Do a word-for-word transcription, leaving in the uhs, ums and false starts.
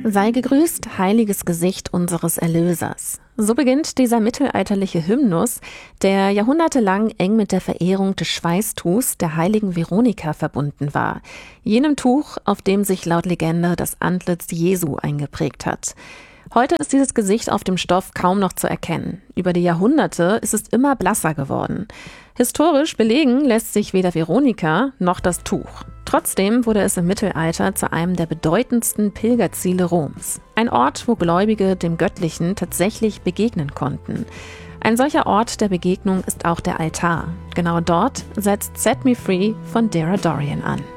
Sei gegrüßt, heiliges Gesicht unseres Erlösers. So beginnt dieser mittelalterliche Hymnus, der jahrhundertelang eng mit der Verehrung des Schweißtuchs der heiligen Veronika verbunden war. Jenem Tuch, auf dem sich laut Legende das Antlitz Jesu eingeprägt hat. Heute ist dieses Gesicht auf dem Stoff kaum noch zu erkennen. Über die Jahrhunderte ist es immer blasser geworden. Historisch belegen lässt sich weder Veronika noch das Tuch. Trotzdem wurde es im Mittelalter zu einem der bedeutendsten Pilgerziele Roms. Ein Ort, wo Gläubige dem Göttlichen tatsächlich begegnen konnten. Ein solcher Ort der Begegnung ist auch der Altar. Genau dort setzt Set Me Free von Dara Dorian an.